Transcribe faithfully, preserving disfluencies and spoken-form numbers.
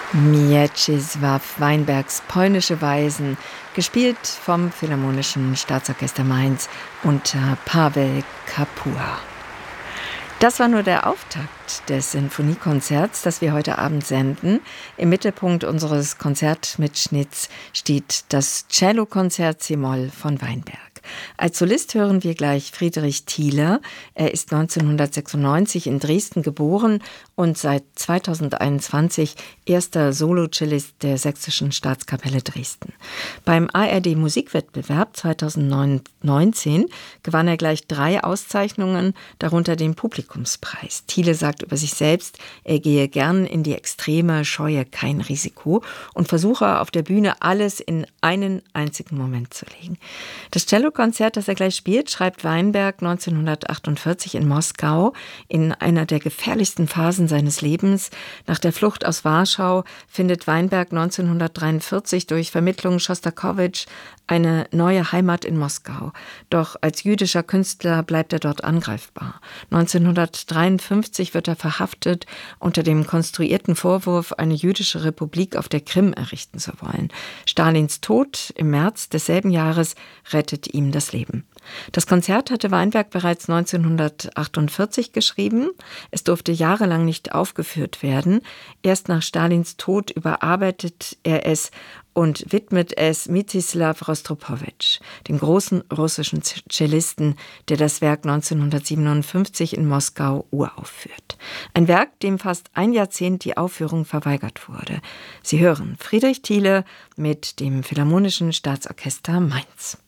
Mieczysław Weinbergs Polnische Weisen, gespielt vom Philharmonischen Staatsorchester Mainz unter Paweł Kapua. Das war nur der Auftakt des Sinfoniekonzerts, das wir heute Abend senden. Im Mittelpunkt unseres Konzertmitschnitts steht das Cellokonzert c-Moll von Weinberg. Als Solist hören wir gleich Friedrich Thiele. Er ist neunzehnhundertsechsundneunzig in Dresden geboren und seit zweitausendeinundzwanzig erster Solocellist der Sächsischen Staatskapelle Dresden. Beim A R D Musikwettbewerb zweitausendneunzehn gewann er gleich drei Auszeichnungen, darunter den Publikumspreis. Thiele sagt über sich selbst, er gehe gern in die Extreme, scheue kein Risiko und versuche auf der Bühne alles in einen einzigen Moment zu legen. Das Cellokonzert, das er gleich spielt, schreibt Weinberg neunzehnhundertachtundvierzig in Moskau in einer der gefährlichsten Phasen seines Lebens. Nach der Flucht aus Warschau findet Weinberg neunzehnhundertdreiundvierzig durch Vermittlung Schostakowitsch eine neue Heimat in Moskau. Doch als jüdischer Künstler bleibt er dort angreifbar. neunzehnhundertdreiundfünfzig wird er verhaftet unter dem konstruierten Vorwurf, eine jüdische Republik auf der Krim errichten zu wollen. Stalins Tod im März desselben Jahres rettet ihm das Leben. Das Konzert hatte Weinberg bereits neunzehnhundertachtundvierzig geschrieben. Es durfte jahrelang nicht aufgeführt werden. Erst nach Stalins Tod überarbeitet er es und widmet es Mstislav Rostropowitsch, dem großen russischen Cellisten, der das Werk neunzehnhundertsiebenundfünfzig in Moskau uraufführt. Ein Werk, dem fast ein Jahrzehnt die Aufführung verweigert wurde. Sie hören Friedrich Thiele mit dem Philharmonischen Staatsorchester Mainz.